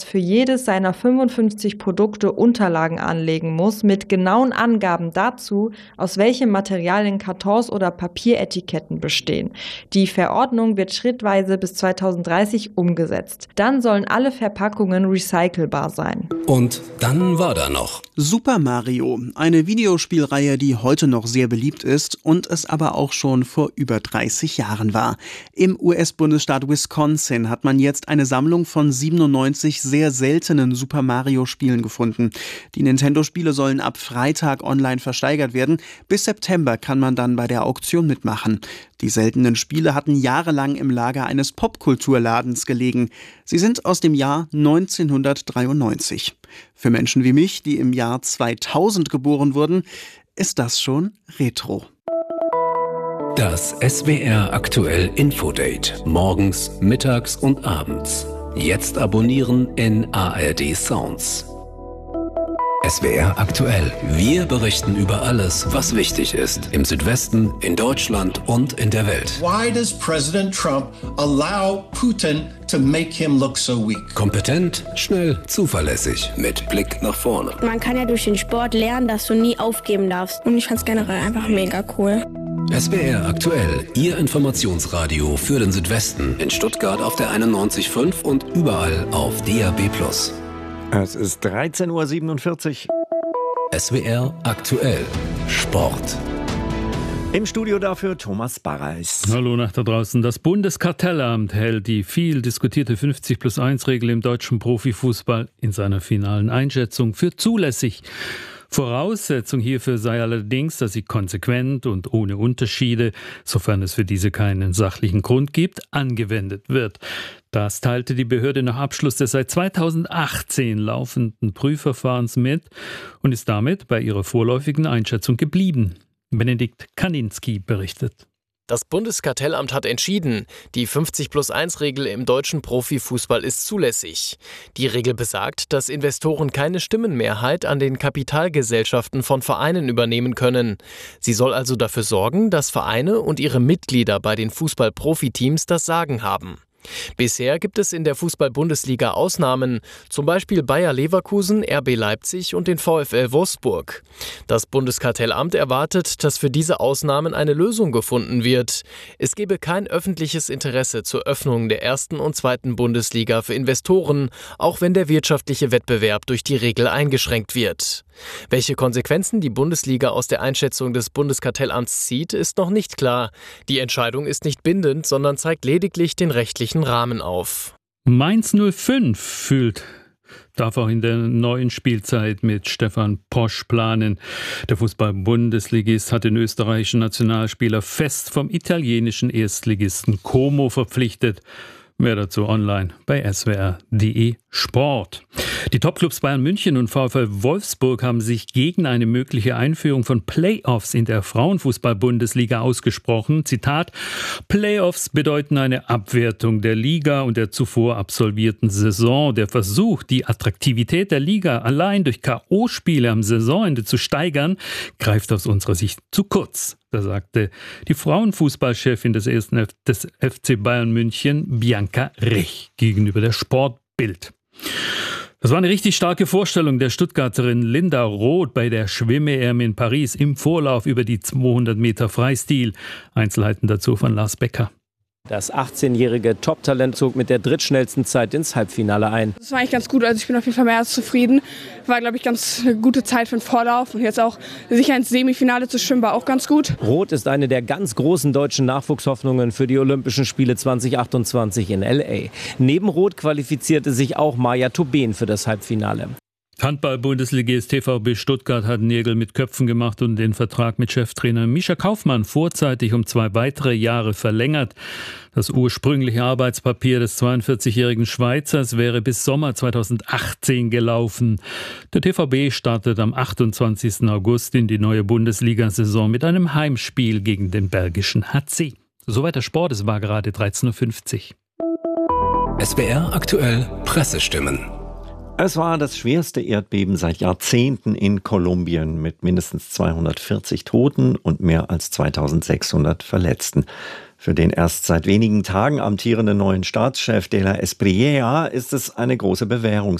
für jedes seiner 55 Produkte Unterlagen anlegen muss, mit genauen Angaben dazu, aus welchen Materialien Kartons oder Papieretiketten bestehen. Die Verordnung wird schrittweise bis 2030 umgesetzt. Dann sollen alle Verpackungen recycelbar sein. Und dann war da noch Super Mario, eine Videospielreihe, die heute noch sehr beliebt ist und es aber auch schon vor über 30 Jahren war. Im US-Bundesstaat Wisconsin hat man jetzt eine Sammlung von 97 sehr seltenen Super Mario-Spielen gefunden. Die Nintendo-Spiele sollen ab Freitag online versteigert werden. Bis September kann man dann bei der Auktion mitmachen. Die seltenen Spiele hatten jahrelang im Lager eines Popkulturladens gelegen. Sie sind aus dem Jahr 1993. Für Menschen wie mich, die im Jahr 2000 geboren wurden, ist das schon Retro. das SWR aktuell Infodate. Morgens, mittags und abends. Jetzt abonnieren in ARD Sounds. SWR aktuell. Wir berichten über alles, was wichtig ist. Im Südwesten, in Deutschland und in der Welt. Why does President Trump allow Putin to make him look so weak? Kompetent, schnell, zuverlässig, mit Blick nach vorne. Man kann ja durch den Sport lernen, dass du nie aufgeben darfst. Und ich fand's generell einfach mega cool. SWR aktuell, Ihr Informationsradio für den Südwesten. In Stuttgart auf der 91.5 und überall auf DAB+. Es ist 13:47 Uhr. SWR aktuell, Sport. Im Studio dafür Thomas Barreis. Hallo nach da draußen. Das Bundeskartellamt hält die viel diskutierte 50+1-Regel im deutschen Profifußball in seiner finalen Einschätzung für zulässig. Voraussetzung hierfür sei allerdings, dass sie konsequent und ohne Unterschiede, sofern es für diese keinen sachlichen Grund gibt, angewendet wird. Das teilte die Behörde nach Abschluss des seit 2018 laufenden Prüfverfahrens mit und ist damit bei ihrer vorläufigen Einschätzung geblieben. Benedikt Kaninski berichtet. Das Bundeskartellamt hat entschieden, die 50+1-Regel im deutschen Profifußball ist zulässig. Die Regel besagt, dass Investoren keine Stimmenmehrheit an den Kapitalgesellschaften von Vereinen übernehmen können. Sie soll also dafür sorgen, dass Vereine und ihre Mitglieder bei den Fußball-Profiteams das Sagen haben. Bisher gibt es in der Fußball-Bundesliga Ausnahmen, zum Beispiel Bayer Leverkusen, RB Leipzig und den VfL Wolfsburg. Das Bundeskartellamt erwartet, dass für diese Ausnahmen eine Lösung gefunden wird. Es gebe kein öffentliches Interesse zur Öffnung der ersten und zweiten Bundesliga für Investoren, auch wenn der wirtschaftliche Wettbewerb durch die Regel eingeschränkt wird. Welche Konsequenzen die Bundesliga aus der Einschätzung des Bundeskartellamts zieht, ist noch nicht klar. Die Entscheidung ist nicht bindend, sondern zeigt lediglich den rechtlichen Rahmen auf. Mainz 05 darf auch in der neuen Spielzeit mit Stefan Posch planen. Der Fußball-Bundesligist hat den österreichischen Nationalspieler fest vom italienischen Erstligisten Como verpflichtet. Mehr dazu online bei swr.de Sport. Die Topclubs Bayern München und VfL Wolfsburg haben sich gegen eine mögliche Einführung von Playoffs in der Frauenfußball-Bundesliga ausgesprochen. Zitat: Playoffs bedeuten eine Abwertung der Liga und der zuvor absolvierten Saison. Der Versuch, die Attraktivität der Liga allein durch K.O.-Spiele am Saisonende zu steigern, greift aus unserer Sicht zu kurz. Da sagte die Frauenfußballchefin des FC Bayern München, Bianca Rech, gegenüber der Sportbild. Das war eine richtig starke Vorstellung der Stuttgarterin Linda Roth bei der Schwimm-EM in Paris im Vorlauf über die 200 Meter Freistil. Einzelheiten dazu von Lars Becker. Das 18-jährige Top-Talent zog mit der drittschnellsten Zeit ins Halbfinale ein. Das war eigentlich ganz gut, also ich bin auf jeden Fall mehr als zufrieden. War, glaube ich, ganz eine gute Zeit für den Vorlauf und jetzt auch sicher ins Semifinale zu schwimmen war auch ganz gut. Roth ist eine der ganz großen deutschen Nachwuchshoffnungen für die Olympischen Spiele 2028 in L.A. Neben Roth qualifizierte sich auch Maja Tobeen für das Halbfinale. Handball-Bundesligist TVB Stuttgart hat Nägel mit Köpfen gemacht und den Vertrag mit Cheftrainer Mischa Kaufmann vorzeitig um 2 weitere Jahre verlängert. Das ursprüngliche Arbeitspapier des 42-jährigen Schweizers wäre bis Sommer 2018 gelaufen. Der TVB startet am 28. August in die neue Bundesliga-Saison mit einem Heimspiel gegen den Bergischen HC. Soweit der Sport, es war gerade 13:50 Uhr. SWR aktuell Pressestimmen. Es war das schwerste Erdbeben seit Jahrzehnten in Kolumbien mit mindestens 240 Toten und mehr als 2600 Verletzten. Für den erst seit wenigen Tagen amtierenden neuen Staatschef de la Espriella ist es eine große Bewährung.